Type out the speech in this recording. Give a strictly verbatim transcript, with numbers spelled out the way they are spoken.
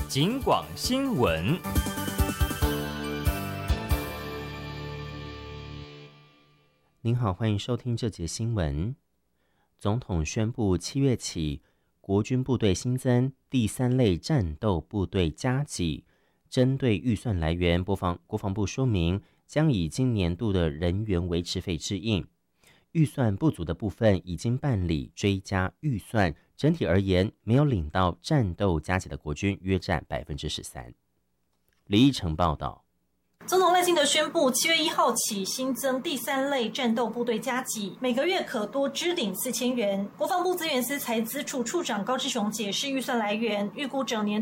警广新闻。 您好，欢迎收听这节新闻。总统宣布，七月起，国军部队新增第三类战斗部队加给。针对预算来源，国防国防部说明，将以今年度的人员维持费支应。预算不足的部分已经办理追加预算。整体而言，没有领到战斗加给的国军约占百分之十三。李义成报道。 总统赖清德宣布，七月一号起新增第三类战斗部队加给，每个月可多支领四千元。国防部资源司财资处处长高志雄解释预算来源，预估整年